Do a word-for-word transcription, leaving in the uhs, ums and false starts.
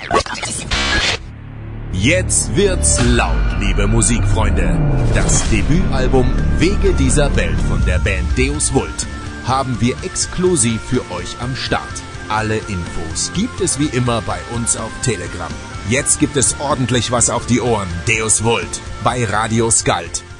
Jetzt wird's laut, liebe Musikfreunde. Das Debütalbum Wege dieser Welt von der Band Deus Vult haben wir exklusiv für euch am Start. Alle Infos gibt es wie immer bei uns auf Telegram. Jetzt gibt es ordentlich was auf die Ohren. Deus Vult bei Radio Skald.